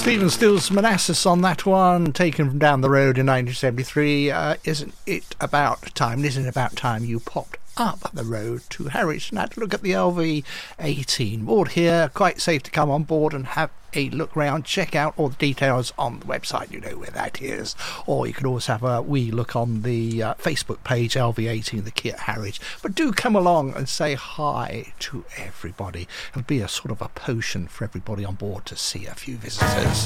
Stephen Stills Manassas on that one, taken from down the road in 1973. Isn't it about time you popped up the road to Harwich and had to look at the LV18? Moored here, quite safe to come on board and have a look round. Check out all the details on the website, you know where that is. Or you can always have a wee look on the Facebook page, LV18 the Key at Harwich. But do come along and say hi to everybody. It'll be a sort of a potion for everybody on board to see a few visitors.